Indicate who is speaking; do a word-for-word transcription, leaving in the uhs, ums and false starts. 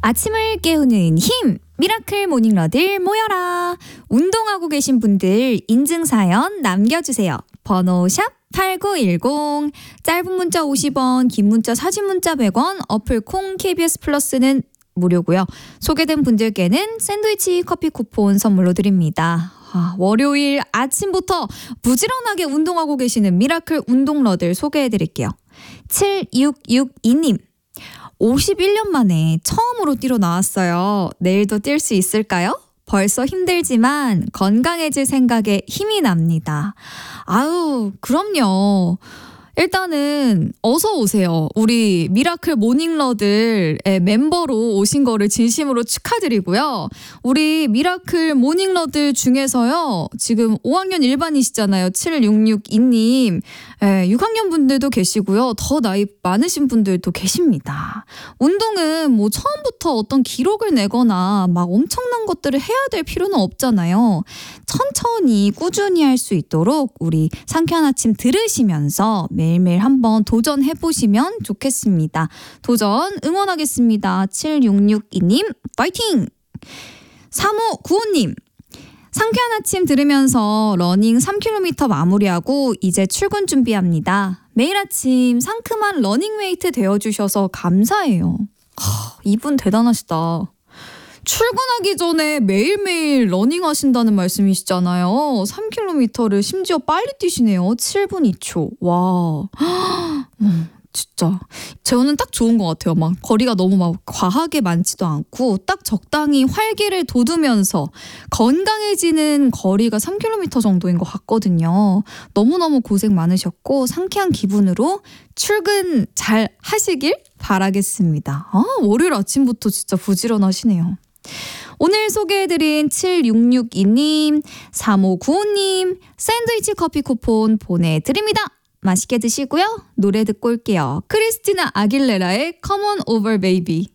Speaker 1: 아침을 깨우는 힘! 미라클 모닝러들 모여라! 운동하고 계신 분들 인증사연 남겨주세요. 번호 샵 팔구일공, 짧은 문자 오십 원, 긴 문자 사진 문자 백 원, 어플 콩 케이비에스 플러스는 무료고요. 소개된 분들께는 샌드위치 커피 쿠폰 선물로 드립니다. 아, 월요일 아침부터 부지런하게 운동하고 계시는 미라클 운동러들 소개해드릴게요. 칠육육이 님, 오십일 년 만에 처음으로 뛰러 나왔어요. 내일도 뛸 수 있을까요? 벌써 힘들지만 건강해질 생각에 힘이 납니다. 아유, 그럼요. 일단은 어서 오세요. 우리 미라클 모닝러들의 멤버로 오신 거를 진심으로 축하드리고요. 우리 미라클 모닝러들 중에서요. 지금 오 학년 일반이시잖아요. 칠육육이 님. 예, 육 학년 분들도 계시고요. 더 나이 많으신 분들도 계십니다. 운동은 뭐 처음부터 어떤 기록을 내거나 막 엄청난 것들을 해야 될 필요는 없잖아요. 천천히 꾸준히 할 수 있도록 우리 상쾌한 아침 들으시면서 매일매일 한번 도전해보시면 좋겠습니다. 도전 응원하겠습니다. 칠육육이 님 파이팅! 삼오구오 님, 상쾌한 아침 들으면서 러닝 삼 킬로미터 마무리하고 이제 출근 준비합니다. 매일 아침 상큼한 러닝메이트 되어주셔서 감사해요. 하, 이분 대단하시다. 출근하기 전에 매일매일 러닝 하신다는 말씀이시잖아요. 삼 킬로미터를 심지어 빨리 뛰시네요. 칠 분 이 초. 와, 음, 진짜 저는 딱 좋은 것 같아요. 막 거리가 너무 막 과하게 많지도 않고 딱 적당히 활기를 돋우면서 건강해지는 거리가 삼 킬로미터 정도인 것 같거든요. 너무너무 고생 많으셨고 상쾌한 기분으로 출근 잘 하시길 바라겠습니다. 아, 월요일 아침부터 진짜 부지런하시네요. 오늘 소개해드린 칠육육이 님, 삼오구오 님 샌드위치 커피 쿠폰 보내드립니다. 맛있게 드시고요. 노래 듣고 올게요. 크리스티나 아길레라의 Come on over baby.